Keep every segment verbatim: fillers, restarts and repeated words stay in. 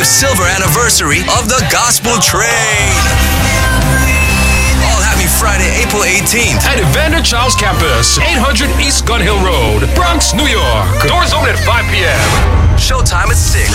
silver anniversary of the Gospel Train. All happy Friday, April eighteenth. At Evander Childs Campus, eight hundred East Gun Hill Road, Bronx, New York. Doors open at five p.m. Showtime at six.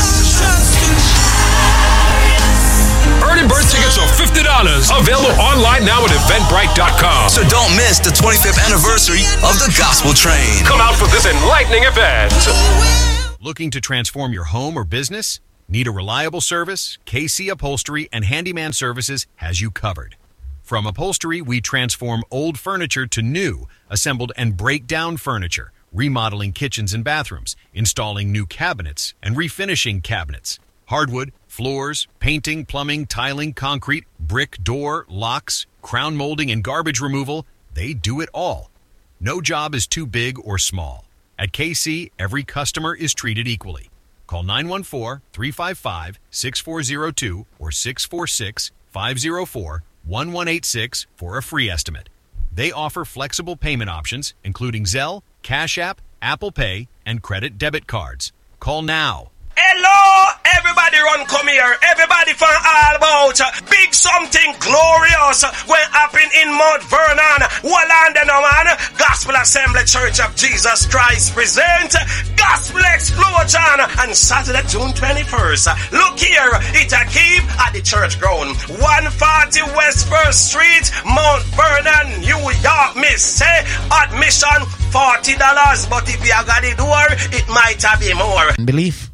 Early bird tickets are fifty dollars. Available online now at eventbrite dot com. So don't miss the twenty-fifth anniversary of the Gospel Train. Come out for this enlightening event. Looking to transform your home or business? Need a reliable service? K C Upholstery and Handyman Services has you covered. From upholstery, we transform old furniture to new, assembled and break down furniture, remodeling kitchens and bathrooms, installing new cabinets, and refinishing cabinets. Hardwood, floors, painting, plumbing, tiling, concrete, brick, door, locks, crown molding, and garbage removal, they do it all. No job is too big or small. At K C, every customer is treated equally. Call nine one four, three five five, six four zero two or six four six, five zero four, one one eight six for a free estimate. They offer flexible payment options, including Zelle, Cash App, Apple Pay, and credit debit cards. Call now. Hello, everybody run come here. Everybody from all about. Big something glorious when happen in Mount Vernon. Well, and then, man, Gospel Assembly Church of Jesus Christ present Gospel Explosion on Saturday, June twenty-first. Look here, it a keep at the church ground. one forty West First Street, Mount Vernon, New York, miss. Say admission forty dollars, but if you got the door, it might have be more. Belief.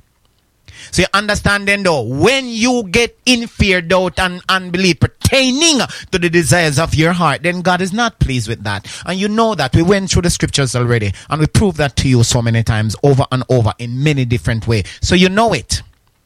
So you understand then though, when you get in fear, doubt, and unbelief pertaining to the desires of your heart, then God is not pleased with that. And you know that. We went through the scriptures already, and we proved that to you so many times, over and over, in many different ways. So you know it.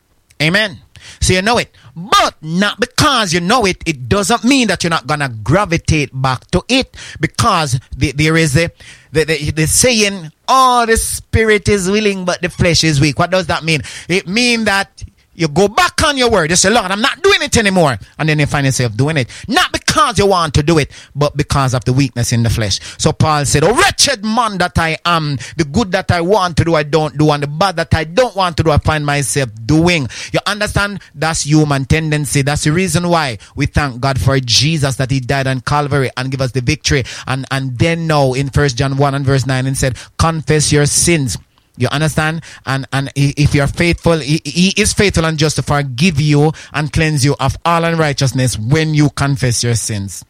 Amen. So you know it. But not because you know it, it doesn't mean that you're not gonna gravitate back to it. Because the, there is a the, the, the saying, oh, the spirit is willing but the flesh is weak. What does that mean? It means that you go back on your word. You say, Lord, I'm not doing it anymore. And then you find yourself doing it. Not because you want to do it, but because of the weakness in the flesh. So Paul said, oh, wretched man that I am, the good that I want to do, I don't do. And the bad that I don't want to do, I find myself doing. You understand? That's human tendency. That's the reason why we thank God for Jesus, that he died on Calvary and give us the victory. And, and then now in First John one and verse nine, it said, confess your sins. You understand? And and if you're faithful, he, he is faithful and just to forgive you and cleanse you of all unrighteousness when you confess your sins.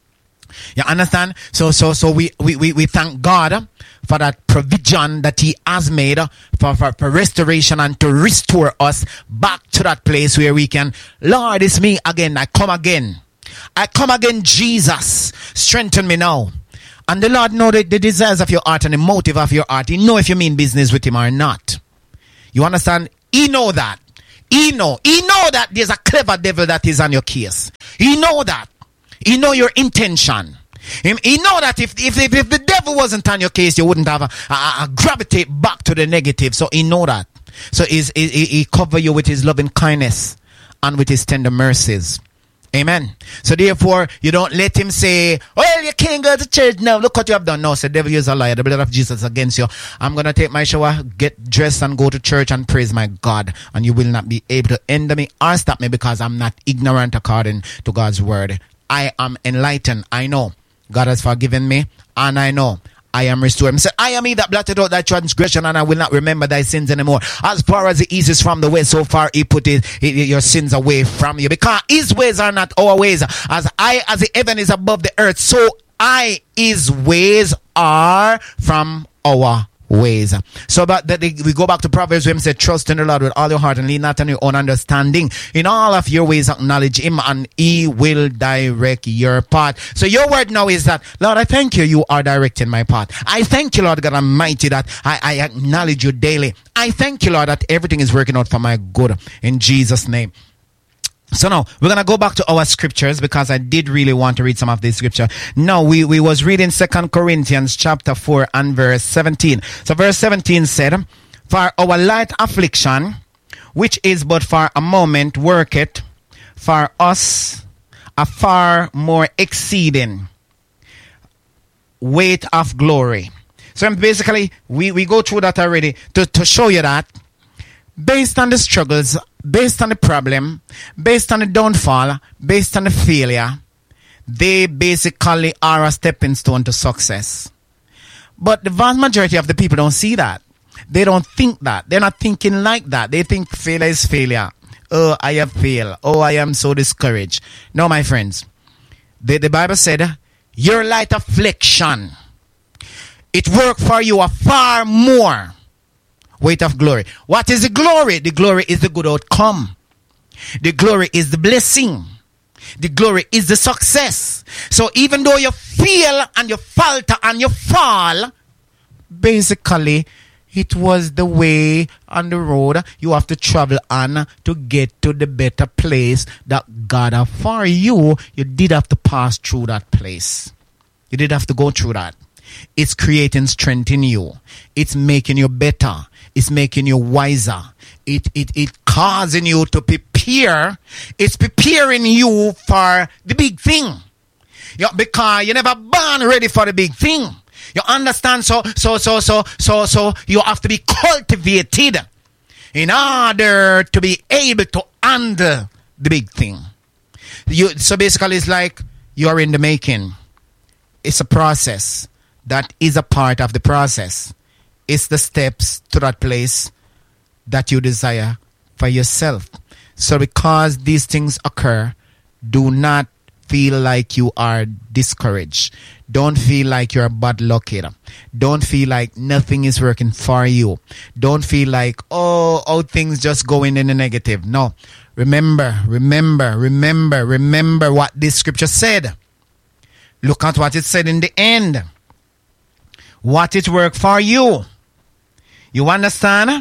You understand? So so so we we, we, we thank God for that provision that he has made for, for, for restoration and to restore us back to that place where we can, Lord, it's me again. I come again. I come again, Jesus. Strengthen me now. And the Lord knows the, the desires of your heart and the motive of your heart. He know if you mean business with him or not. You understand? He know that. He know. He know that there's a clever devil that is on your case. He know that. He know your intention. He, he know that if, if, if, if the devil wasn't on your case, you wouldn't have a, a, a gravitate back to the negative. So he know that. So he's, he, he cover you with his loving kindness and with his tender mercies. Amen. So therefore, you don't let him say, well, you can't go to church now. Look what you have done. No, say, devil, is a liar. The blood of Jesus is against you. I'm going to take my shower, get dressed, and go to church and praise my God. And you will not be able to hinder me or stop me because I'm not ignorant according to God's word. I am enlightened. I know God has forgiven me, and I know I am restored. He said, I am he that blotted out thy transgression, and I will not remember thy sins anymore. As far as the east is from the west, so far he put it, it, your sins away from you. Because his ways are not our ways. As I, as the heaven is above the earth, so I, his ways are from our ways. So but that we go back to Proverbs where he said, trust in the Lord with all your heart and lean not on your own understanding. In all of your ways acknowledge him, and he will direct your path. So your word now is that, Lord, I thank you, you are directing my path. I thank you, Lord God Almighty, that I, I acknowledge you daily. I thank you, Lord, that everything is working out for my good. In Jesus' name. So now we're gonna go back to our scriptures because I did really want to read some of this scripture. Now we, we was reading Second Corinthians chapter four and verse seventeen. So verse seventeen said, for our light affliction, which is but for a moment, worketh for us a far more exceeding weight of glory. So basically we, we go through that already to, to show you that based on the struggles, based on the problem, based on the downfall, based on the failure, they basically are a stepping stone to success. But the vast majority of the people don't see that. They don't think that. They're not thinking like that. They think failure is failure. Oh, I have failed. Oh, I am so discouraged. No, my friends. The, the Bible said, your light affliction, it worked for you a far more weight of glory. What is the glory? The glory is the good outcome. The glory is the blessing. The glory is the success. So even though you fail and you falter and you fall, basically, it was the way on the road you have to travel on to get to the better place that God has for you. You did have to pass through that place. You did have to go through that. It's creating strength in you. It's making you better. It's making you wiser. It it it causing you to prepare. It's preparing you for the big thing. Yeah, because you never born ready for the big thing. You understand? So, so, so, so, so, so, you have to be cultivated in order to be able to handle the big thing. You, so basically it's like you're in the making. It's a process that is a part of the process. It's the steps to that place that you desire for yourself. So because these things occur, do not feel like you are discouraged. Don't feel like you're bad lucked. Don't feel like nothing is working for you. Don't feel like, oh, all things just going in the negative. No. Remember, remember, remember, remember what this scripture said. Look at what it said in the end. What it worked for you. You understand?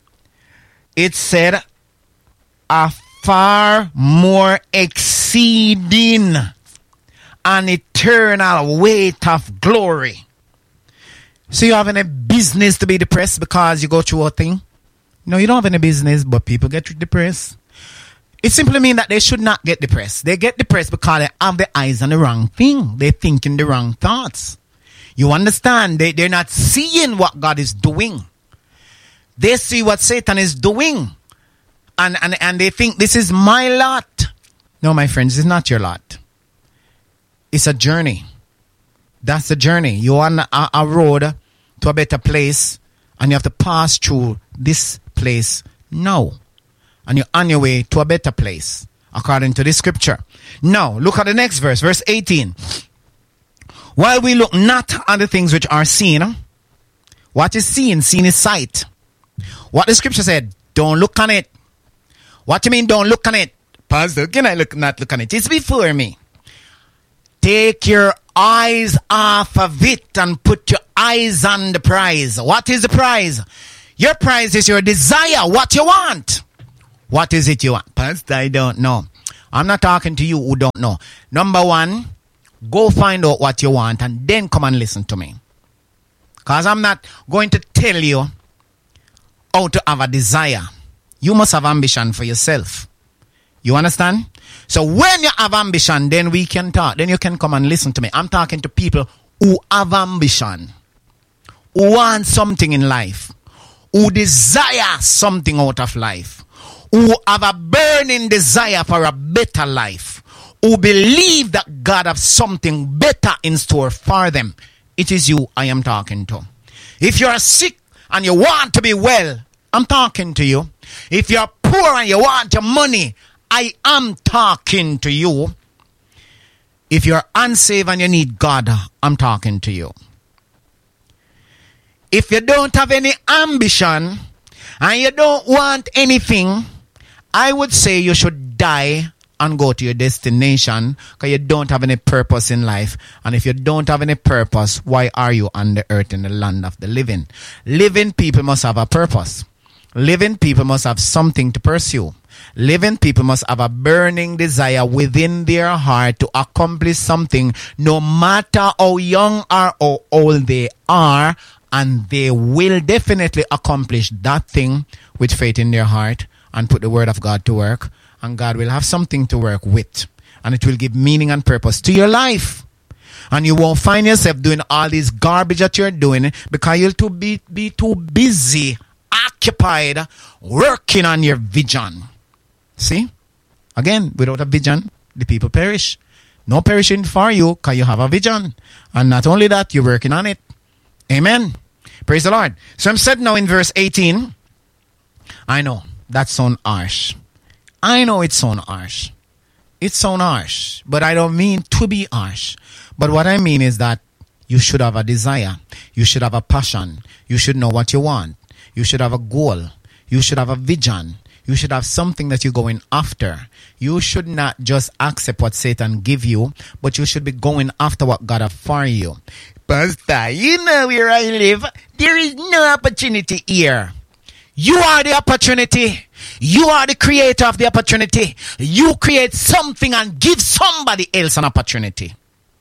It said a far more exceeding an eternal weight of glory. So you have any business to be depressed because you go through a thing? No, you don't have any business, but people get depressed. It simply means that they should not get depressed. They get depressed because they have their eyes on the wrong thing. They're thinking the wrong thoughts. You understand? They, they're not seeing what God is doing. They see what Satan is doing. And, and, and they think this is my lot. No, my friends, it's not your lot. It's a journey. That's the journey. You're on a, a road to a better place, and you have to pass through this place now. And you're on your way to a better place, according to this scripture. Now, look at the next verse, verse eighteen. While we look not at the things which are seen, what is seen? Seen is sight. What the scripture said, don't look on it. What do you mean don't look on it? Pastor, can I look, not look on it? It's before me. Take your eyes off of it and put your eyes on the prize. What is the prize? Your prize is your desire, what you want. What is it you want? Pastor, I don't know. I'm not talking to you who don't know. Number one, go find out what you want and then come and listen to me. Because I'm not going to tell you how to have a desire. You must have ambition for yourself. You understand? So when you have ambition, then we can talk. Then you can come and listen to me. I'm talking to people who have ambition, who want something in life, who desire something out of life, who have a burning desire for a better life, who believe that God has something better in store for them. It is you I am talking to. If you're sick and you want to be well, I'm talking to you. If you're poor and you want your money, I am talking to you. If you're unsaved and you need God, I'm talking to you. If you don't have any ambition and you don't want anything, I would say you should die and go to your destination because you don't have any purpose in life. And if you don't have any purpose, why are you on the earth in the land of the living? Living people must have a purpose. Living people must have something to pursue. Living people must have a burning desire within their heart to accomplish something, no matter how young or how old they are, and they will definitely accomplish that thing with faith in their heart and put the word of God to work, and God will have something to work with, and it will give meaning and purpose to your life. And you won't find yourself doing all this garbage that you're doing because you'll too be, be too busy occupied working on your vision. See? Again, without a vision, the people perish. No perishing for you because you have a vision. And not only that, you're working on it. Amen. Praise the Lord. So I'm said now in verse eighteen. I know, that sounds harsh. I know it sounds harsh. It sounds harsh. But I don't mean to be harsh. But what I mean is that you should have a desire. You should have a passion. You should know what you want. You should have a goal. You should have a vision. You should have something that you're going after. You should not just accept what Satan give you, but you should be going after what God has for you. Pastor, you know where I live. There is no opportunity here. You are the opportunity. You are the creator of the opportunity. You create something and give somebody else an opportunity.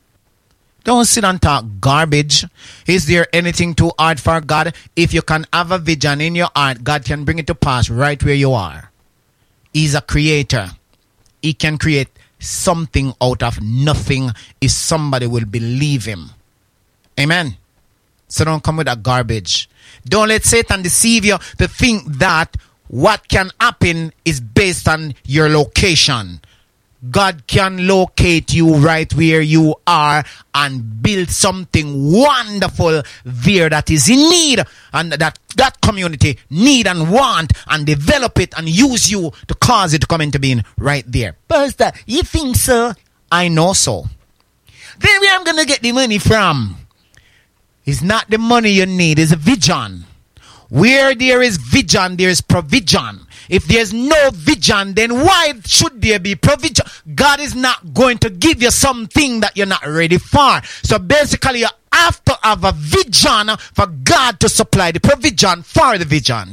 Don't sit and talk garbage. Is there anything too hard for God? If you can have a vision in your heart, God can bring it to pass right where you are. He's a creator. He can create something out of nothing if somebody will believe him. Amen. So don't come with that garbage. Don't let Satan deceive you to think that what can happen is based on your location. God can locate you right where you are and build something wonderful there that is in need, and that that community need and want, and develop it and use you to cause it to come into being right there. Pastor, you think so? I know so. Then where I'm going to get the money from? It's not the money you need, it's a vision. Where there is vision, there is provision. If there's no vision, then why should there be provision? God is not going to give you something that you're not ready for. So basically, you have to have a vision for God to supply the provision for the vision.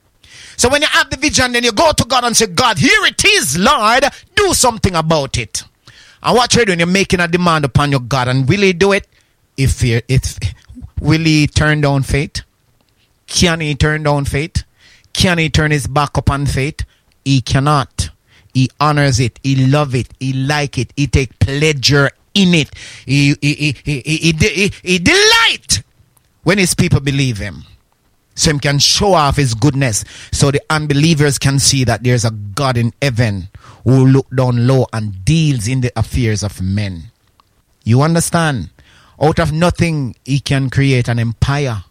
So when you have the vision, then you go to God and say, God, here it is, Lord. Do something about it. And what you're doing, you're making a demand upon your God. And will he do it? If, if will he turn down faith? Can he turn down faith? Can he turn his back upon faith? He cannot. He honors it. He love it. He like it. He take pleasure in it. He, he, he, he, he, he, he delight when his people believe him. So he can show off his goodness. So the unbelievers can see that there's a God in heaven who look down low and deals in the affairs of men. You understand? Out of nothing, he can create an empire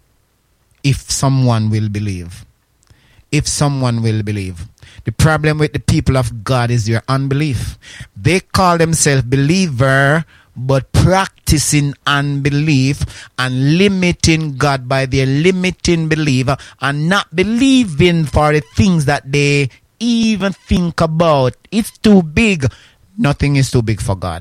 if someone will believe. If someone will believe. The problem with the people of God is their unbelief. They call themselves believer, but practicing unbelief and limiting God by their limiting belief and not believing for the things that they even think about. It's too big. Nothing is too big for God.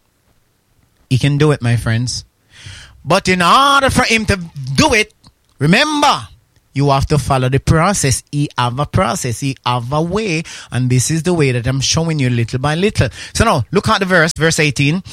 He can do it, my friends. But in order for him to do it, remember, you have to follow the process. He have a process. He have a way. And this is the way that I'm showing you little by little. So now, look at the verse, verse eighteen.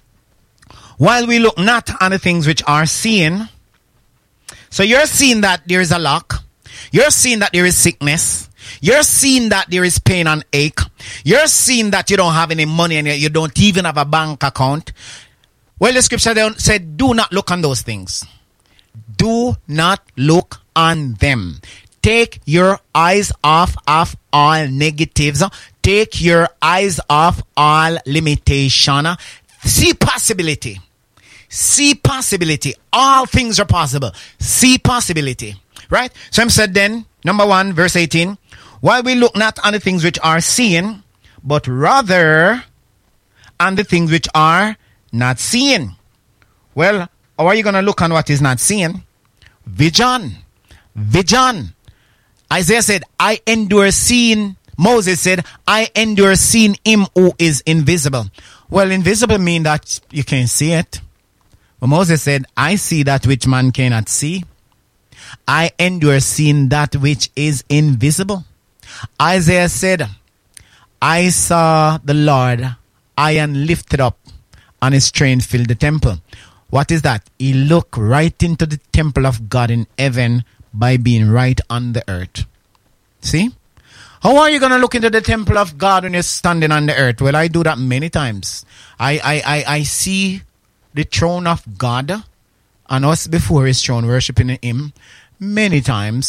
While we look not on the things which are seen. So you're seeing that there is a lack. You're seeing that there is sickness. You're seeing that there is pain and ache. You're seeing that you don't have any money and you don't even have a bank account. Well, the scripture said, do not look on those things. Do not look on them. Take your eyes off of all negatives. Take your eyes off all limitation. See possibility. See possibility. All things are possible. See possibility. Right? So I'm said then, number one, verse eighteen. While we look not on the things which are seen, but rather on the things which are not seen. Well, how are you going to look on what is not seen? Vision. Vision. Isaiah said, I endure seeing. Moses said, I endure seeing him who is invisible. Well, invisible means that you can't see it. But Moses said, I see that which man cannot see. I endure seeing that which is invisible. Isaiah said, I saw the Lord high and lifted up, and his train filled the temple. What is that? He looked right into the temple of God in heaven by being right on the earth. See? How are you going to look into the temple of God when you're standing on the earth? Well, I do that many times. I, I, I, I see the throne of God and us before his throne worshiping him many times.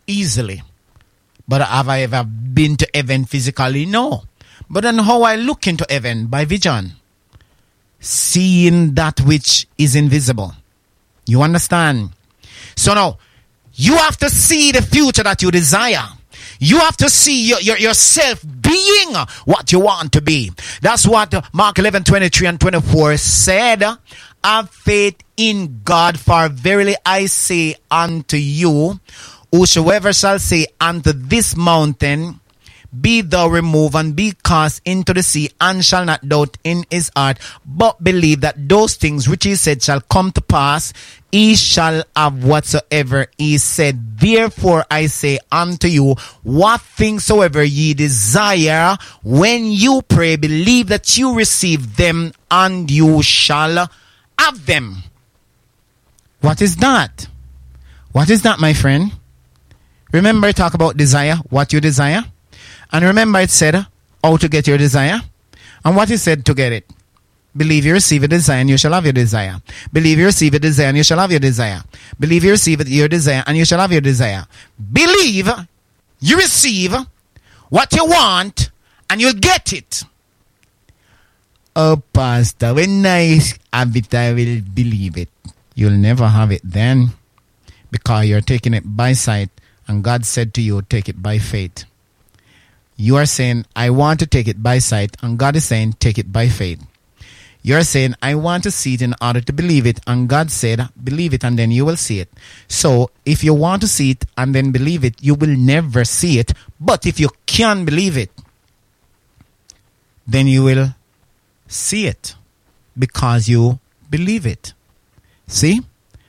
easily. But have I ever been to heaven physically? No. But then how I look into heaven? By vision. Seeing that which is invisible. You understand? So now, you have to see the future that you desire. You have to see your, your, yourself being what you want to be. That's what Mark eleven, twenty-three and twenty-four said. Have faith in God, for verily I say unto you, whosoever shall say unto this mountain, be thou removed and be cast into the sea, and shall not doubt in his heart, but believe that those things which he said shall come to pass, he shall have whatsoever he said. Therefore I say unto you, what things soever ye desire, when you pray, believe that you receive them, and you shall have them. What is that? What is that, my friend? Remember, talk about desire, what you desire. And remember, it said how to get your desire. And what it said to get it. Believe you receive a desire and you shall have your desire. Believe you receive a desire and you shall have your desire. Believe you receive your desire and you shall have your desire. Believe you receive what you want and you'll get it. Oh, Pastor, when I have it, I will believe it. You'll never have it then, because you're taking it by sight, and God said to you, take it by faith. You are saying, I want to take it by sight, and God is saying, take it by faith. You're saying, I want to see it in order to believe it, and God said, believe it and then you will see it. So, if you want to see it and then believe it, you will never see it. But if you can believe it, then you will see it, because you believe it. See?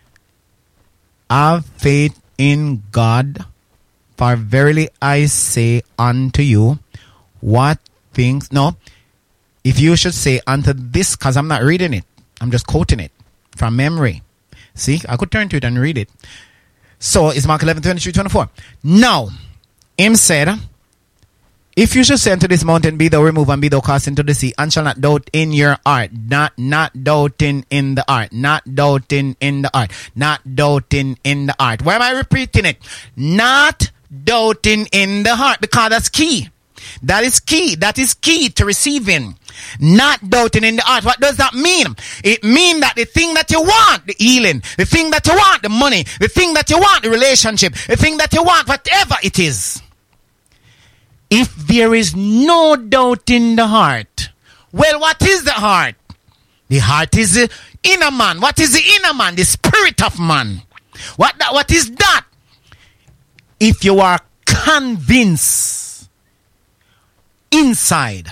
Have faith in God, for verily I say unto you, what things... No, if you should say unto this, because I'm not reading it, I'm just quoting it from memory. See, I could turn to it and read it. So, it's Mark eleven, twenty-three, twenty-four. Now, him said, if you should say unto this mountain, be thou removed and be thou cast into the sea, and shall not doubt in your heart, not not doubting in the heart, not doubting in the heart, not doubting in the heart. Why am I repeating it? Not doubting in the heart, because that's key. That is key. That is key to receiving. Not doubting in the heart. What does that mean? It means that the thing that you want, the healing, the thing that you want, the money, the thing that you want, the relationship, the thing that you want, whatever it is. If there is no doubt in the heart, well, what is the heart? The heart is the inner man. What is the inner man? The spirit of man. What that? What is that? If you are convinced inside,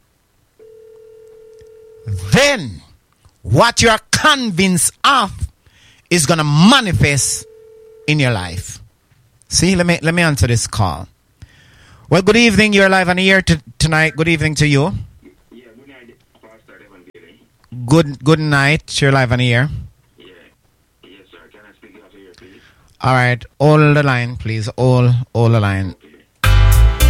then what you are convinced of is going to manifest in your life. See, let me let me answer this call. Well, good evening. You're live on the air t- tonight. Good evening to you. Yeah, good night, Pastor Evan Gilly. Good good night. You're live on the air. Yeah. Yes, sir. Can I speak out here, please? All right. Hold the line, please. Hold, hold the line. Okay.